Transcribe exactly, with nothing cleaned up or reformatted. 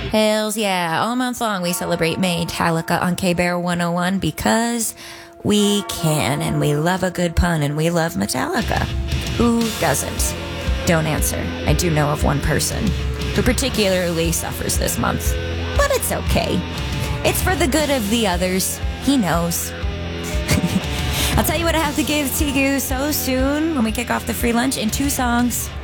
Hells yeah. All month long we celebrate Metallica on K-Bear one oh one because we can, and we love a good pun, and we love Metallica. Who doesn't? Don't answer. I do know of one person who particularly suffers this month. But it's okay. It's for the good of the others. He knows. I'll tell you what I have to give to you so soon when we kick off the free lunch in two songs.